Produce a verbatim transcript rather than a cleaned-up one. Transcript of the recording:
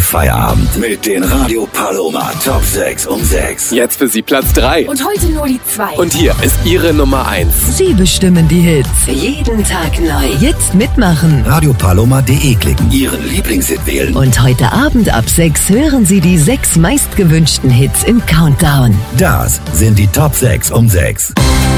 Feierabend mit den Radio Paloma Top sechs um sechs. Jetzt für Sie Platz drei. Und heute nur die zwei. Und hier ist Ihre Nummer eins. Sie bestimmen die Hits. Jeden Tag neu. Jetzt mitmachen. radio paloma punkt de klicken. Ihren Lieblingshit wählen. Und heute Abend ab sechs hören Sie die sechs meistgewünschten Hits im Countdown. Das sind die Top sechs um sechs.